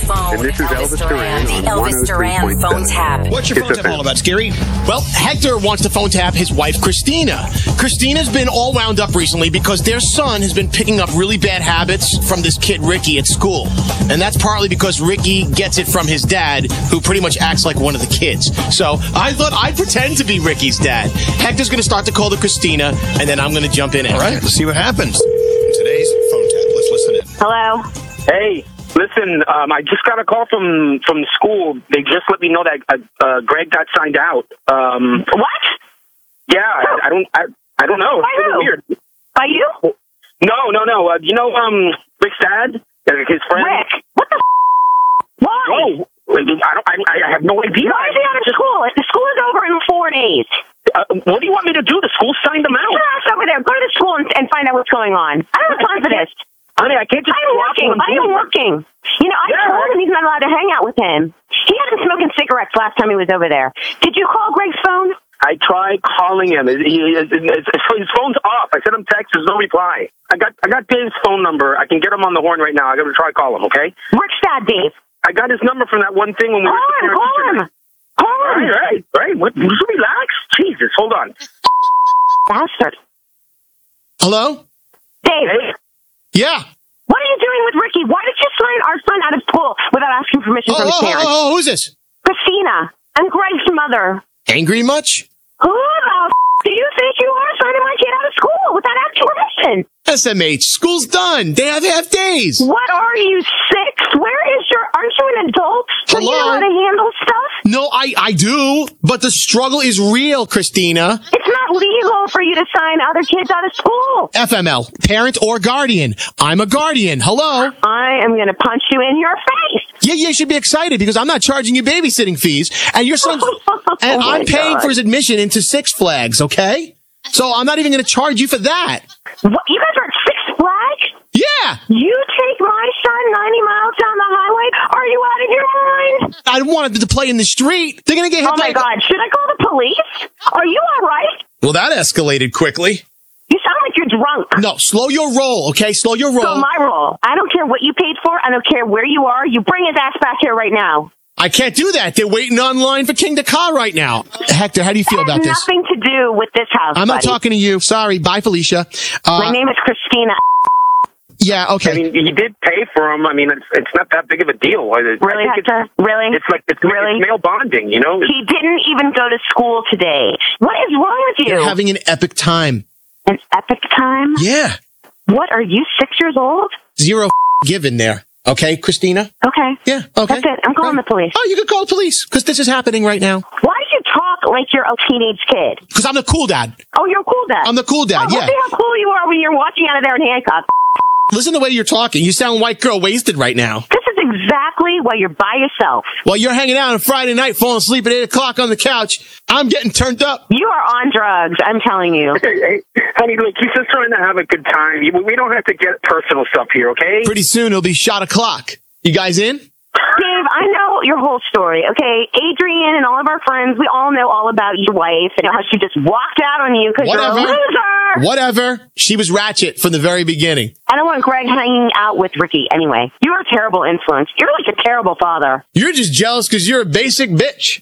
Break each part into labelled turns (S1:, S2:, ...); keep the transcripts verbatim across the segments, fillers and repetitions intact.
S1: phone.
S2: And this is Elvis, Elvis Duran,
S1: Duran, the Elvis Duran phone tap.
S3: What's your phone tap all about, Scary? Well, Hector wants to phone tap his wife, Christina. Christina's been all wound up recently because their son has been picking up really bad habits from this kid, Ricky, at school. And that's partly because Ricky gets it from his dad, who pretty much acts like one of the kids. So I thought I'd pretend to be Ricky's dad. Hector's going to start to call to Christina, and then I'm going to jump in.
S4: All right, let's see what happens. Today's phone tap. Let's listen in.
S5: Hello?
S2: Hey, listen, um, I just got a call from, from the school. They just let me know that uh, uh, Greg got signed out. Um,
S5: What?
S2: yeah, I, I don't I, I don't know.
S5: By
S2: It's really
S5: who?
S2: weird.
S5: By you?
S2: No, no, no. Uh, you know um, Rick's dad? Uh, his friend?
S5: Rick? What the f***? Why?
S2: Whoa. I, don't, I, I have no idea.
S5: Why is he out of school? The school is over in four days.
S2: Uh, what do you want me to do? The school signed him out.
S5: Get your ass over there. Go to the school and, and find out what's going on. I don't have time for this.
S2: Honey, I can't just...
S5: I am working. I am working. You know, I
S2: Yeah.
S5: told him he's not allowed to hang out with him. He had been smoking cigarettes last time he was over there. Did you call Greg's phone?
S2: I tried calling him. His, his, his, his phone's off. I sent him text. There's no reply. I got I got Dave's phone number. I can get him on the horn right now. I got to try to call him, okay?
S5: Rick's dad, Dave.
S2: I got his number from that one thing when we
S5: Call
S2: were...
S5: him. Call him. Call
S2: All
S5: him.
S2: right, right, right. What, just relax. Jesus, hold on.
S5: Bastard.
S3: Hello?
S5: Dave.
S2: Hey,
S3: Yeah.
S5: What are you doing with Ricky? Why did you sign our son out of school without asking permission
S3: Oh,
S5: from his
S3: oh, oh,
S5: parents?
S3: oh, who's this?
S5: Christina and Greg's mother.
S3: Angry much?
S5: Who the f*** do you think you are signing my kid out of school without asking permission?
S3: S M H, school's done. They have half days.
S5: What are you, six? Where is your... Aren't you an adult? Do you know
S3: Hello?
S5: how to handle stuff?
S3: No, I, I do, but the struggle is real, Christina.
S5: It's not legal for you to sign other kids out of school.
S3: F M L, parent or guardian. I'm a guardian. Hello?
S5: I am going to punch you in your face.
S3: Yeah, you should be excited because I'm not charging you babysitting fees, and your son's, and
S5: Oh my
S3: I'm paying
S5: God.
S3: for his admission into Six Flags, okay? So I'm not even going to charge you for that.
S5: What, you guys are at Six Flags?
S3: Yeah,
S5: You take my son ninety miles down the highway? Are you out of your mind?
S3: I wanted them to play in the street. They're going to get hit
S5: Oh my
S3: by-
S5: God, should I call the police? Are you all right?
S3: Well, that escalated quickly.
S5: You sound like you're drunk.
S3: No, slow your roll, okay? Slow your roll.
S5: So my role, I don't care what you paid for. I don't care where you are. You bring his ass back here right now.
S3: I can't do that. They're waiting online for King Dakar right now. Hector, how do you feel
S5: It
S3: about
S5: has
S3: this?
S5: nothing to do with this house,
S3: I'm not
S5: buddy.
S3: talking to you. Sorry. Bye, Felicia. Uh,
S5: My name is Christina.
S3: yeah, okay.
S2: I mean, he did pay for him. I mean, it's, it's not that big of a deal. I,
S5: Really,
S2: I think
S5: Hector?
S2: It's,
S5: Really?
S2: it's like it's,
S5: Really?
S2: it's male bonding, you know?
S5: He didn't even go to school today. What is wrong with you?
S3: You're having an epic time.
S5: An epic time?
S3: Yeah.
S5: What, are you six years old?
S3: Zero given there. Okay, Christina?
S5: Okay.
S3: Yeah, okay.
S5: That's it. I'm calling
S3: Right.
S5: the police.
S3: Oh, you could call the police because this is happening right now.
S5: Why do you talk like you're a teenage kid?
S3: Because I'm the cool dad.
S5: Oh, you're a cool dad.
S3: I'm the cool dad,
S5: oh,
S3: yeah.
S5: Let's see how cool you are when you're walking out of there in handcuffs.
S3: Listen to the way you're talking. You sound white girl wasted right now.
S5: This is exactly why you're by yourself.
S3: While you're hanging out on Friday night, falling asleep at eight o'clock on the couch, I'm getting turned up.
S5: You are on drugs, I'm telling you.
S2: Hey, hey, honey, look, he's just trying to have a good time. We we don't have to get personal stuff here, okay?
S3: Pretty soon it'll be shot o'clock. You guys in?
S5: Dave, I know your whole story, okay? Adrian and all of our friends, we all know all about your wife and how she just walked out on you because you're a
S3: Whatever.
S5: loser.
S3: Whatever. She was ratchet from the very beginning.
S5: I don't want Greg hanging out with Ricky anyway. You're a terrible influence. You're like a terrible father.
S3: You're just jealous because you're a basic bitch.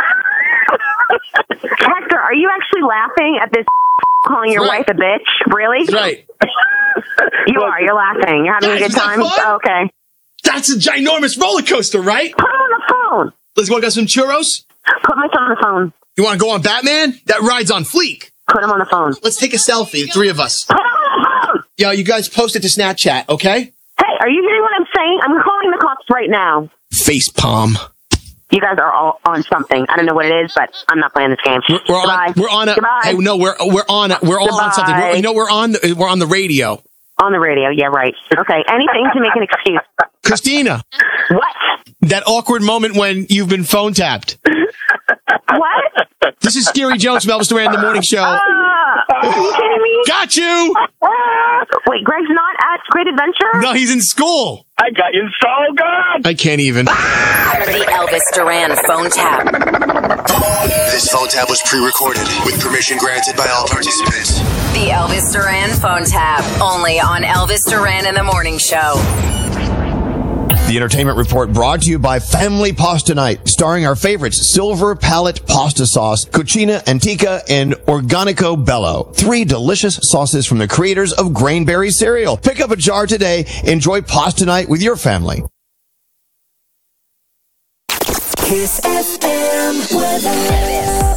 S5: Hector, are you actually laughing at this calling your
S3: Right.
S5: wife a bitch? Really?
S3: That's right.
S5: You are. You're laughing. You're having a
S3: Guys,
S5: good
S3: is that
S5: time?
S3: fun?
S5: Oh, okay.
S3: That's a ginormous roller coaster, right?
S5: Put him on the phone.
S3: Let's go get some churros.
S5: Put my son on the phone.
S3: You want to go on Batman? That ride's on fleek.
S5: Put him on the phone.
S3: Let's take a selfie, the three of us.
S5: Put him on the phone.
S3: Yo, you guys post it to Snapchat, okay?
S5: Hey, are you hearing what I'm saying? I'm calling the cops right now.
S3: Face palm.
S5: You guys are all on something. I don't know what it is, but I'm not playing this game.
S3: We're, we're
S5: Goodbye.
S3: on. We're on a.
S5: Goodbye.
S3: Hey, no, we're we're on. A, we're all on something. We're,
S5: Goodbye.
S3: you know, we're on. The, we're on the radio.
S5: On the radio. Yeah, right. Okay. Anything to make an excuse.
S3: Christina,
S5: What?
S3: that awkward moment when you've been phone tapped.
S5: What?
S3: This is Scary Jones from Elvis Duran in the Morning Show.
S5: Uh, are you kidding me?
S3: Got you.
S5: Uh, wait, Greg's not at Great Adventure?
S3: No, he's in school.
S2: I got you so good.
S3: I can't even.
S1: The Elvis Duran phone tap.
S6: This phone tap was pre-recorded with permission granted by all participants.
S1: The Elvis Duran phone tap. Only on Elvis Duran in the Morning Show.
S7: The Entertainment Report brought to you by Family Pasta Night, starring our favorites, Silver Palette Pasta Sauce, Cucina Antica, and Organico Bello. Three delicious sauces from the creators of Grainberry cereal. Pick up a jar today. Enjoy Pasta Night with your family.
S8: Kiss F M weather.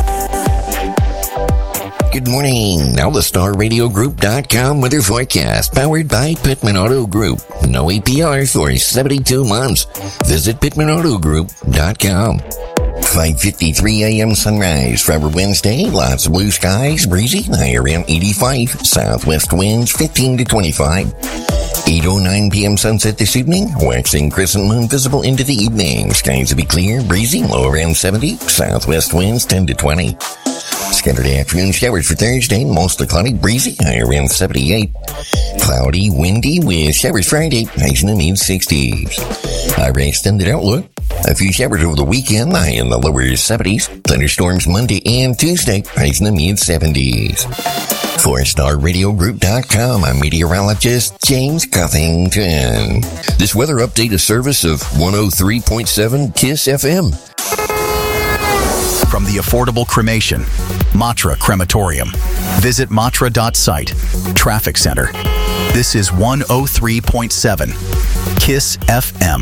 S9: Good morning. Now the Star Radio Group dot com weather forecast, powered by Pittman Auto Group. No A P R for seventy-two months. Visit Pittman Auto Group dot com. five fifty-three a.m. sunrise. For Wednesday, lots of blue skies, breezy, high around eighty-five. Southwest winds fifteen to twenty-five. eight oh nine p.m. sunset this evening. Waxing crescent moon visible into the evening. Skies will be clear, breezy, low around seventy. Southwest winds ten to twenty. Scattered afternoon showers for Thursday, mostly cloudy, breezy, high around seventy-eight. Cloudy, windy, with showers Friday, highs in the mid-sixties. High extended outlook. A few showers over the weekend, high in the lower seventies. Thunderstorms Monday and Tuesday, highs in the mid-seventies. For Star Radio Group dot com, I'm meteorologist James Cuthington. This weather update is service of one oh three point seven Kiss F M.
S4: From the affordable cremation, Matra Crematorium. Visit matra dot site. Traffic Center. This is one oh three point seven Kiss F M.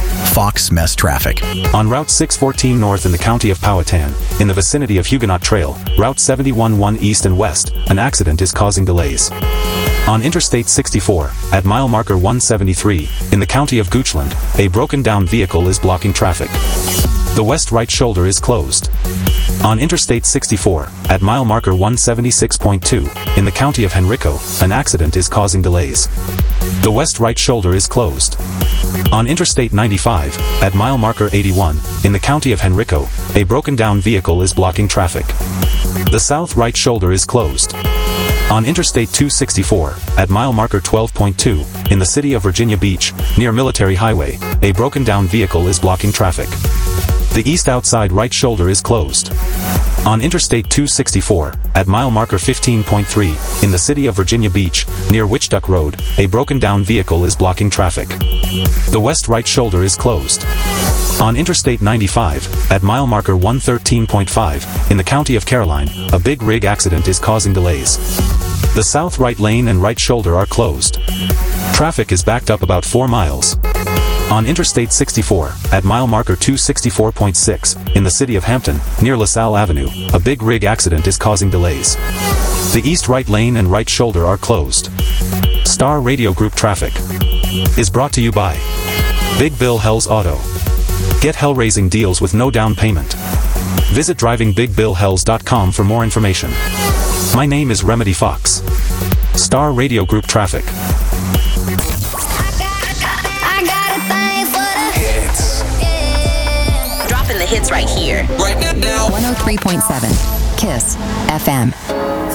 S4: Fox Mess Traffic.
S10: On Route six fourteen North in the county of Powhatan, in the vicinity of Huguenot Trail, Route seventy-one one East and West, an accident is causing delays. On Interstate sixty-four, at mile marker one seventy-three, in the county of Goochland, a broken down vehicle is blocking traffic. The west right shoulder is closed. On Interstate sixty-four, at mile marker one seventy-six point two, in the county of Henrico, an accident is causing delays. The west right shoulder is closed. On Interstate ninety-five, at mile marker eighty-one, in the county of Henrico, a broken down vehicle is blocking traffic. The south right shoulder is closed. On Interstate two sixty-four, at mile marker twelve point two, in the city of Virginia Beach, near Military Highway, a broken down vehicle is blocking traffic. The east outside right shoulder is closed. On Interstate two sixty-four, at mile marker fifteen point three, in the city of Virginia Beach, near Witchduck Road, a broken down vehicle is blocking traffic. The west right shoulder is closed. On Interstate ninety-five, at mile marker one thirteen point five, in the county of Caroline, a big rig accident is causing delays. The south right lane and right shoulder are closed. Traffic is backed up about four miles. On Interstate sixty-four, at mile marker two sixty-four point six, in the city of Hampton, near LaSalle Avenue, a big rig accident is causing delays. The east right lane and right shoulder are closed. Star Radio Group Traffic is brought to you by Big Bill Hells Auto. Get hell-raising deals with no down payment. Visit driving big bill hells dot com for more information. My name is Remedy Fox. Star Radio Group Traffic.
S1: Dropping the hits right here.
S11: one oh three point seven Kiss F M.